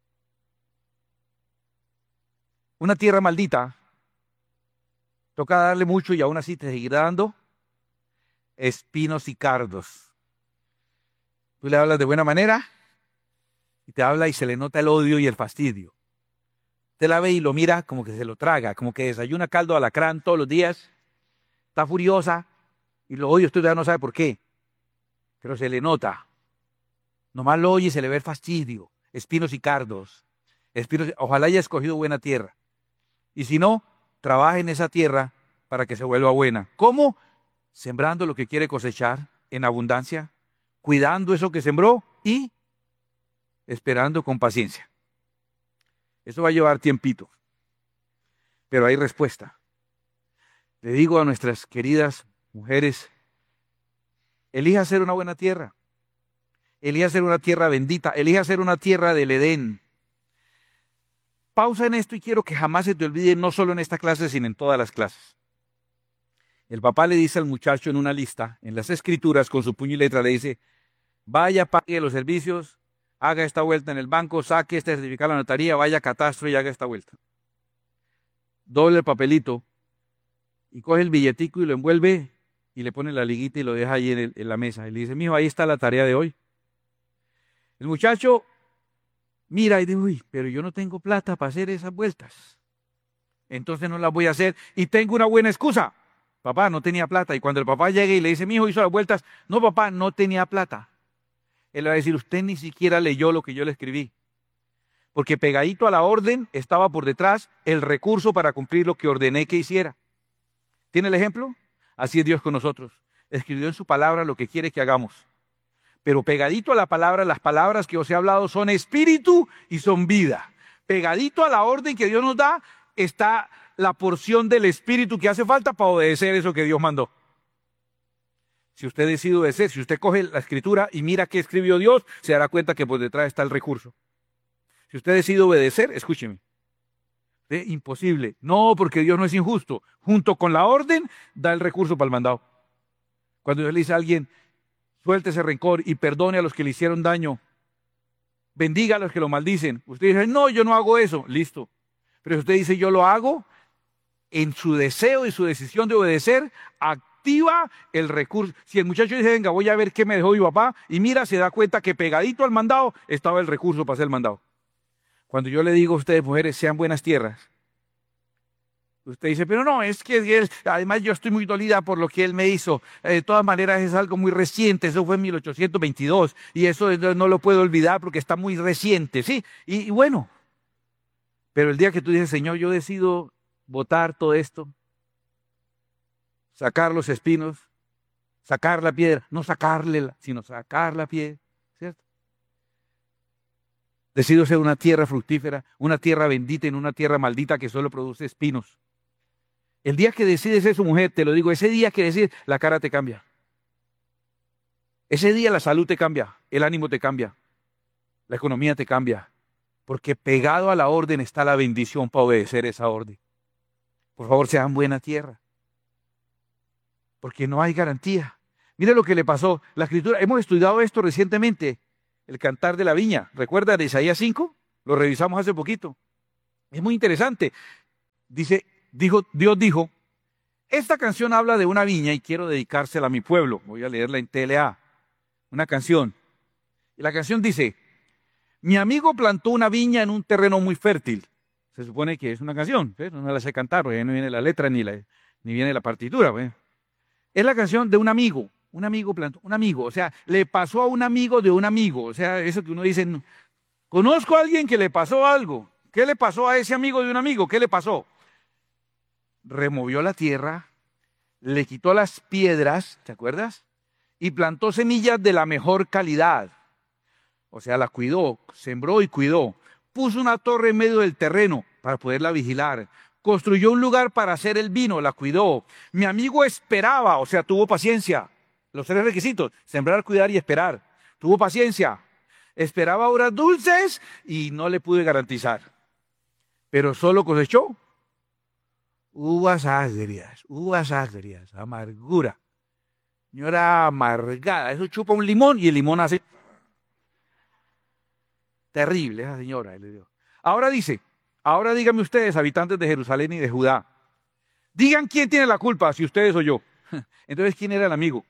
Una tierra maldita, toca darle mucho y aún así te seguirá dando espinos y cardos. Tú le hablas de buena manera y te habla y se le nota el odio y el fastidio. Usted la ve y lo mira como que se lo traga, como que desayuna caldo de alacrán todos los días. Está furiosa y lo oye, usted ya no sabe por qué, pero se le nota. Nomás lo oye y se le ve el fastidio, espinos y cardos. Ojalá haya escogido buena tierra. Y si no, trabaje en esa tierra para que se vuelva buena. ¿Cómo? Sembrando lo que quiere cosechar en abundancia, cuidando eso que sembró y esperando con paciencia. Eso va a llevar tiempito, pero hay respuesta. Le digo a nuestras queridas mujeres, elija ser una buena tierra, elija ser una tierra bendita, elija ser una tierra del Edén. Pausa en esto y quiero que jamás se te olvide, no solo en esta clase, sino en todas las clases. El papá le dice al muchacho en una lista, en las escrituras, con su puño y letra, le dice, vaya, pague los servicios, haga esta vuelta en el banco, saque este certificado a la notaría, vaya a catastro y haga esta vuelta. Doble el papelito y coge el billetico y lo envuelve y le pone la liguita y lo deja ahí en la mesa. Y le dice, mijo, ahí está la tarea de hoy. El muchacho mira y dice, uy, pero yo no tengo plata para hacer esas vueltas. Entonces no las voy a hacer y tengo una buena excusa. Papá, no tenía plata. Y cuando el papá llegue y le dice, mijo, hizo las vueltas, no, papá, no tenía plata. Él va a decir, usted ni siquiera leyó lo que yo le escribí. Porque pegadito a la orden estaba por detrás el recurso para cumplir lo que ordené que hiciera. ¿Tiene el ejemplo? Así es Dios con nosotros. Escribió en su palabra lo que quiere que hagamos. Pero pegadito a la palabra, las palabras que os he hablado son espíritu y son vida. Pegadito a la orden que Dios nos da está la porción del espíritu que hace falta para obedecer eso que Dios mandó. Si usted decide obedecer, si usted coge la escritura y mira qué escribió Dios, se dará cuenta que por detrás está el recurso. Si usted decide obedecer, escúcheme. Imposible. No, porque Dios no es injusto. Junto con la orden, da el recurso para el mandado. Cuando Dios le dice a alguien, suelte ese rencor y perdone a los que le hicieron daño. Bendiga a los que lo maldicen. Usted dice, no, yo no hago eso. Listo. Pero si usted dice, yo lo hago, en su deseo y su decisión de obedecer, activa el recurso. Si el muchacho dice, venga, voy a ver qué me dejó mi papá, y mira, se da cuenta que pegadito al mandado estaba el recurso para hacer el mandado. Cuando yo le digo a ustedes, mujeres, sean buenas tierras, usted dice, pero no, es que él, además yo estoy muy dolida por lo que él me hizo. De todas maneras es algo muy reciente, eso fue en 1822, y eso no lo puedo olvidar porque está muy reciente, ¿sí? Y bueno, pero el día que tú dices, Señor, yo decido botar todo esto, sacar los espinos, sacar la piedra, no sacarle, sino sacar la piedra, ¿cierto? Decido ser una tierra fructífera, una tierra bendita y no una tierra maldita que solo produce espinos. El día que decides ser su mujer, te lo digo, ese día que decides, la cara te cambia. Ese día la salud te cambia, el ánimo te cambia, la economía te cambia, porque pegado a la orden está la bendición para obedecer esa orden. Por favor, sean buena tierra, porque no hay garantía. Mire lo que le pasó. La escritura, hemos estudiado esto recientemente. el cantar de la viña. ¿Recuerda de Isaías 5? Lo revisamos hace poquito. Es muy interesante. Dios dijo, esta canción habla de una viña y quiero dedicársela a mi pueblo. Voy a leerla en TLA. Una canción. Y la canción dice, mi amigo plantó una viña en un terreno muy fértil. Se supone que es una canción, ¿ves? No la sé cantar, porque no viene la letra ni viene la partitura. ¿Ves? Es la canción de un amigo. Un amigo plantó, un amigo. O sea, le pasó a un amigo de un amigo. O sea, eso que uno dice, conozco a alguien que le pasó algo. ¿Qué le pasó a ese amigo de un amigo? ¿Qué le pasó? Removió la tierra, le quitó las piedras, ¿te acuerdas? Y plantó semillas de la mejor calidad. O sea, la cuidó, sembró y cuidó. Puso una torre en medio del terreno para poderla vigilar. Construyó un lugar para hacer el vino, la cuidó. Mi amigo esperaba, o sea, tuvo paciencia. Los 3 requisitos, sembrar, cuidar y esperar. Tuvo paciencia. Esperaba horas dulces y no le pude garantizar. Pero solo cosechó uvas agrias, amargura. Señora amargada, eso chupa un limón y el limón hace... Terrible esa señora. Ahora dice, ahora díganme ustedes, habitantes de Jerusalén y de Judá, digan quién tiene la culpa, si ustedes o yo. Entonces, ¿quién era el amigo?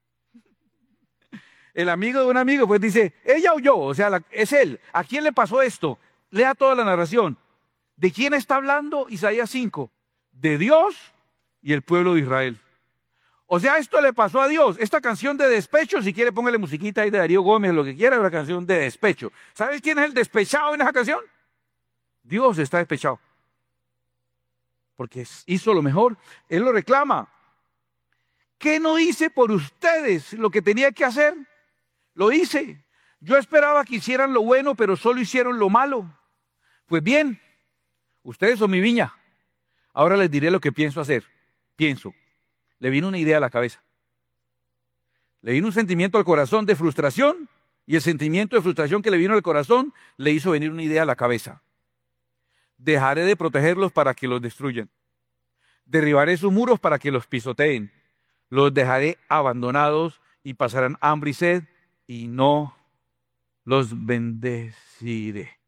El amigo de un amigo, pues dice, ella o yo, o sea, es él. ¿A quién le pasó esto? Lea toda la narración. ¿De quién está hablando Isaías 5? De Dios y el pueblo de Israel. O sea, esto le pasó a Dios. Esta canción de despecho, si quiere póngale musiquita ahí de Darío Gómez, lo que quiera, una canción de despecho. ¿Sabes quién es el despechado en esa canción? Dios está despechado. Porque hizo lo mejor. Él lo reclama. ¿Qué no hice por ustedes lo que tenía que hacer? Lo hice. Yo esperaba que hicieran lo bueno, pero solo hicieron lo malo. Pues bien, ustedes son mi viña. Ahora les diré lo que pienso hacer. Le vino una idea a la cabeza. Le vino un sentimiento al corazón de frustración y el sentimiento de frustración que le vino al corazón le hizo venir una idea a la cabeza. Dejaré de protegerlos para que los destruyan. Derribaré sus muros para que los pisoteen. Los dejaré abandonados y pasarán hambre y sed y no los bendeciré.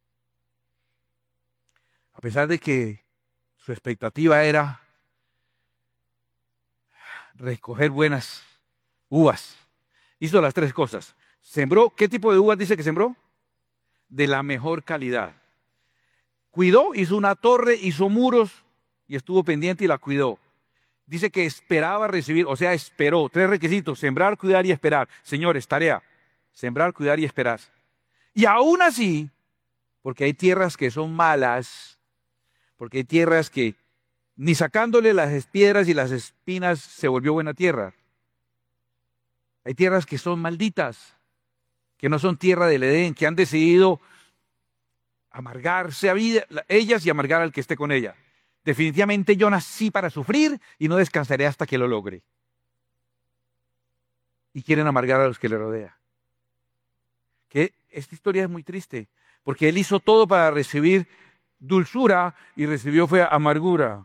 A pesar de que su expectativa era recoger buenas uvas, hizo las 3 cosas. Sembró, ¿qué tipo de uvas dice que sembró? De la mejor calidad. Cuidó, hizo una torre, hizo muros y estuvo pendiente y la cuidó. Dice que esperaba recibir, o sea, esperó. 3 requisitos, sembrar, cuidar y esperar. Señores, tarea, sembrar, cuidar y esperar. Y aún así, porque hay tierras que son malas, porque hay tierras que ni sacándole las piedras y las espinas se volvió buena tierra. Hay tierras que son malditas, que no son tierra del Edén, que han decidido amargarse a vida, ellas y amargar al que esté con ella. Definitivamente yo nací para sufrir y no descansaré hasta que lo logre. Y quieren amargar a los que le rodean. Que esta historia es muy triste, porque él hizo todo para recibir dulzura y recibió fue amargura.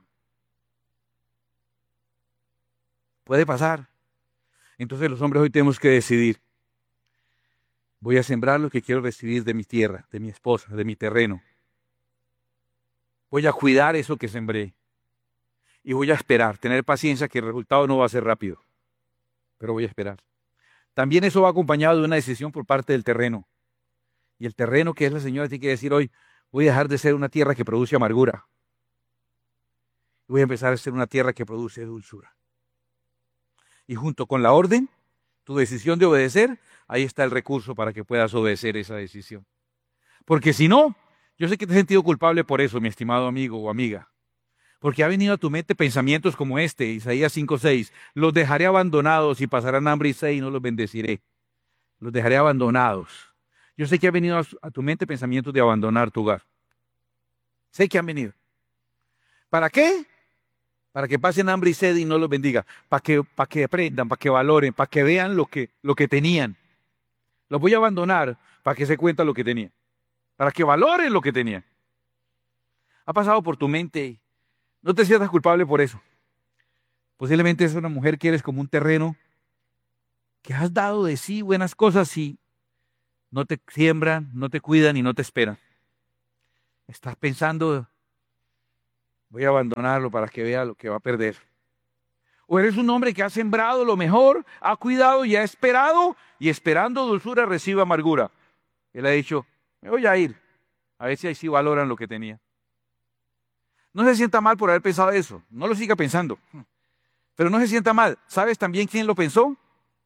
Puede pasar. Entonces los hombres hoy tenemos que decidir. Voy a sembrar lo que quiero recibir de mi tierra, de mi esposa, de mi terreno. Voy a cuidar eso que sembré. Y voy a esperar, tener paciencia que el resultado no va a ser rápido. Pero voy a esperar. También eso va acompañado de una decisión por parte del terreno. Y el terreno que es la señora tiene que decir hoy, voy a dejar de ser una tierra que produce amargura. Voy a empezar a ser una tierra que produce dulzura. Y junto con la orden, tu decisión de obedecer, ahí está el recurso para que puedas obedecer esa decisión. Porque si no, yo sé que te has sentido culpable por eso, mi estimado amigo o amiga. Porque ha venido a tu mente pensamientos como este, Isaías 5:6. Los dejaré abandonados y pasarán hambre y sed y no los bendeciré. Los dejaré abandonados. Yo sé que ha venido a tu mente pensamientos de abandonar tu hogar. Sé que han venido. ¿Para qué? Para que pasen hambre y sed y no los bendiga. Para que aprendan, para que valoren, para que vean lo que tenían. Los voy a abandonar para que se cuenta lo que tenían. Para que valoren lo que tenían. Ha pasado por tu mente. No te sientas culpable por eso. Posiblemente es una mujer que eres como un terreno que has dado de sí buenas cosas y no te siembran, no te cuidan y no te esperan. Estás pensando, voy a abandonarlo para que vea lo que va a perder. O eres un hombre que ha sembrado lo mejor, ha cuidado y ha esperado, y esperando dulzura recibe amargura. Él ha dicho, me voy a ir, a ver si ahí sí valoran lo que tenía. No se sienta mal por haber pensado eso, no lo siga pensando. Pero no se sienta mal. ¿Sabes también quién lo pensó?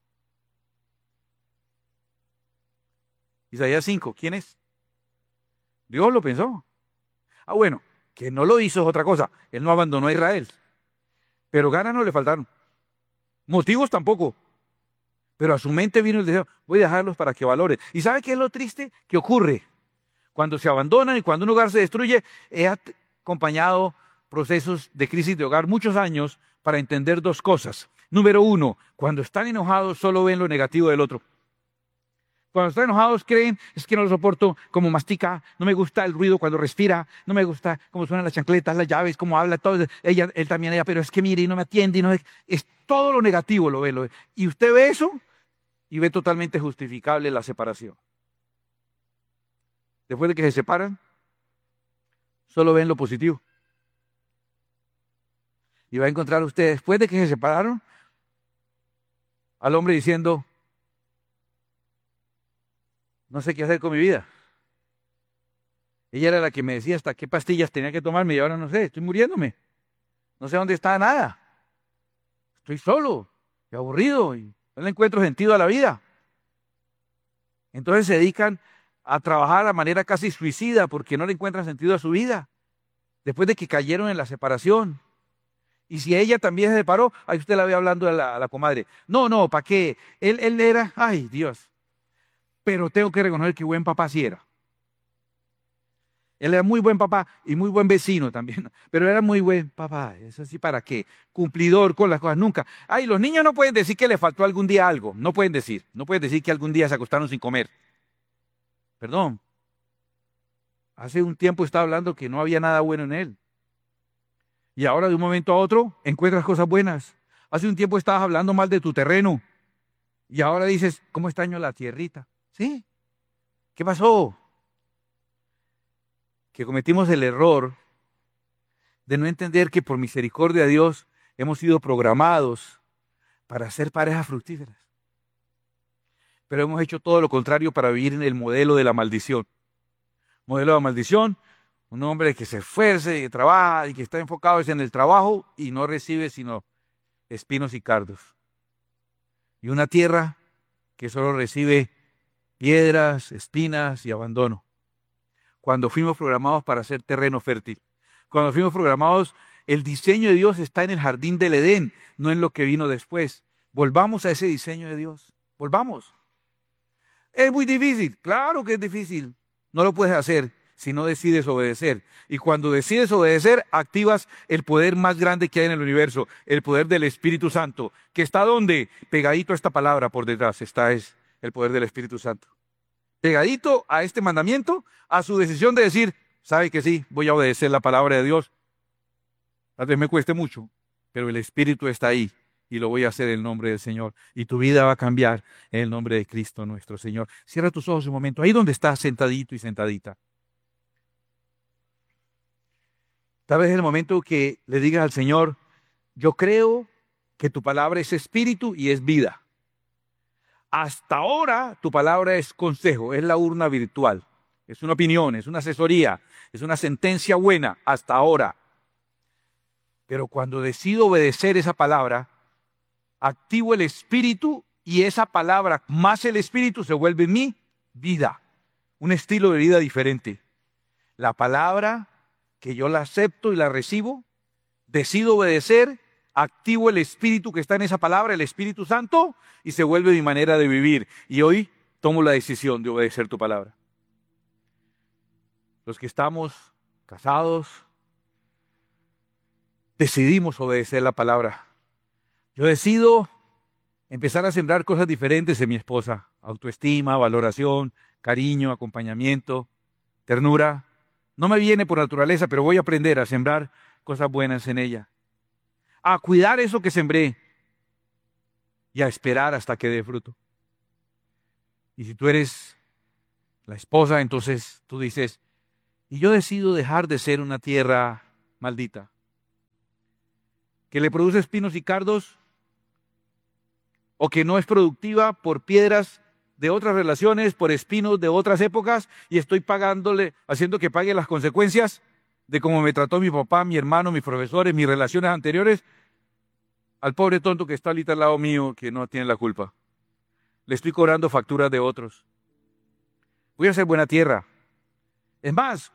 Isaías 5, ¿quién es? Dios lo pensó. Ah, bueno, que no lo hizo es otra cosa. Él no abandonó a Israel. Pero ganas no le faltaron. Motivos tampoco. Pero a su mente vino el deseo, voy a dejarlos para que valoren. ¿Y sabe qué es lo triste? Que ocurre cuando se abandonan y cuando un hogar se destruye. He acompañado procesos de crisis de hogar muchos años para entender dos cosas. Número uno, cuando están enojados solo ven lo negativo del otro. Cuando están enojados creen, es que no lo soporto, como mastica, no me gusta el ruido cuando respira, no me gusta cómo suenan las chancletas, las llaves, cómo habla, todo. Él también, pero es que mire y no me atiende. Y no, es todo lo negativo lo ve. Y usted ve eso y ve totalmente justificable la separación. Después de que se separan, solo ven lo positivo. Y va a encontrar usted, después de que se separaron, al hombre diciendo, no sé qué hacer con mi vida. Ella era la que me decía hasta qué pastillas tenía que tomarme y ahora no sé, estoy muriéndome. No sé dónde está nada. Estoy solo y aburrido y no le encuentro sentido a la vida. Entonces se dedican a trabajar de manera casi suicida porque no le encuentran sentido a su vida. Después de que cayeron en la separación. Y si ella también se separó, ahí usted la ve hablando a la comadre. No, ¿para qué? Él era, ay Dios. Pero tengo que reconocer que buen papá sí era. Él era muy buen papá y muy buen vecino también. Pero era muy buen papá. Eso sí, ¿para qué? Cumplidor con las cosas. Nunca. Ay, los niños no pueden decir que le faltó algún día algo. No pueden decir. No pueden decir que algún día se acostaron sin comer. Perdón. Hace un tiempo estaba hablando que no había nada bueno en él. Y ahora de un momento a otro encuentras cosas buenas. Hace un tiempo estabas hablando mal de tu terreno. Y ahora dices, ¿cómo extraño la tierrita? ¿Sí? ¿Qué pasó? Que cometimos el error de no entender que por misericordia de Dios hemos sido programados para ser parejas fructíferas. Pero hemos hecho todo lo contrario para vivir en el modelo de la maldición. Modelo de la maldición, un hombre que se esfuerce, que trabaja y que está enfocado en el trabajo y no recibe sino espinos y cardos. Y una tierra que solo recibe piedras, espinas y abandono. Cuando fuimos programados para ser terreno fértil. Cuando fuimos programados, el diseño de Dios está en el jardín del Edén, no en lo que vino después. Volvamos a ese diseño de Dios. Volvamos. Es muy difícil. Claro que es difícil. No lo puedes hacer si no decides obedecer. Y cuando decides obedecer, activas el poder más grande que hay en el universo, el poder del Espíritu Santo, que está ¿dónde? Pegadito a esta palabra por detrás, es el poder del Espíritu Santo. Pegadito a este mandamiento, a su decisión de decir, sabe que sí, voy a obedecer la palabra de Dios. Tal vez me cueste mucho, pero el Espíritu está ahí y lo voy a hacer en el nombre del Señor. Y tu vida va a cambiar en el nombre de Cristo nuestro Señor. Cierra tus ojos un momento, ahí donde estás sentadito y sentadita. Tal vez es el momento que le digas al Señor, yo creo que tu palabra es espíritu y es vida. Hasta ahora tu palabra es consejo, es la urna virtual, es una opinión, es una asesoría, es una sentencia buena hasta ahora. Pero cuando decido obedecer esa palabra, activo el espíritu y esa palabra más el espíritu se vuelve en mi vida, un estilo de vida diferente. La palabra que yo la acepto y la recibo, decido obedecer, activo el espíritu que está en esa palabra, el Espíritu Santo, y se vuelve mi manera de vivir. Y hoy tomo la decisión de obedecer tu palabra. Los que estamos casados, decidimos obedecer la palabra. Yo decido empezar a sembrar cosas diferentes en mi esposa. Autoestima, valoración, cariño, acompañamiento, ternura. No me viene por naturaleza, pero voy a aprender a sembrar cosas buenas en ella. A cuidar eso que sembré y a esperar hasta que dé fruto. Y si tú eres la esposa, entonces tú dices, y yo decido dejar de ser una tierra maldita, que le produce espinos y cardos, o que no es productiva por piedras de otras relaciones, por espinos de otras épocas, y estoy pagándole, haciendo que pague las consecuencias de cómo me trató mi papá, mi hermano, mis profesores, mis relaciones anteriores, al pobre tonto que está ahorita al lado mío, que no tiene la culpa. Le estoy cobrando facturas de otros. Voy a ser buena tierra. Es más,